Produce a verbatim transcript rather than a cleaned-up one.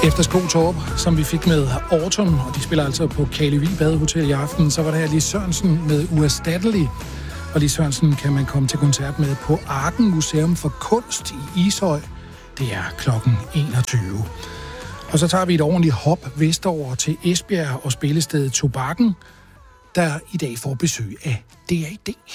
Efter Skotorp, som vi fik med Autumn, og de spiller altså på Kalevig Badehotel i aften, så var der Lis Sørensen med Uerstattelig. Og Lis Sørensen kan man komme til koncert med på Arken Museum for Kunst i Ishøj. Det er klokken enogtyve. Og så tager vi et ordentligt hop vestover til Esbjerg og spillestedet Tobakken, der i dag får besøg af D A D.